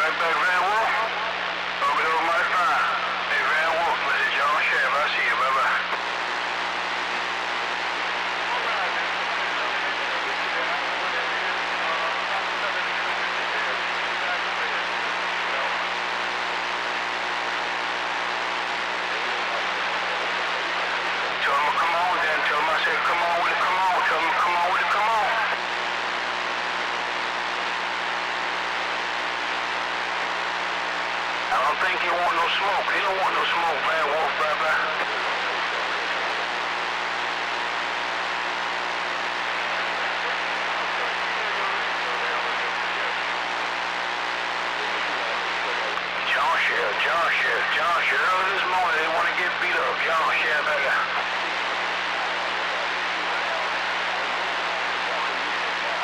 right back, Van Wolf. Over to my fire. Hey, Van Wolf, this is John Sheriff. I see you. Bye-bye. Tell him to come on, then. Tell him I said, come on with it, come on. Tell him to come on with it, come on. I don't think he want no smoke. He don't want no smoke, Van Wolf, bye-bye. John Sheriff. Early this morning, they want to get beat up. John Sheriff.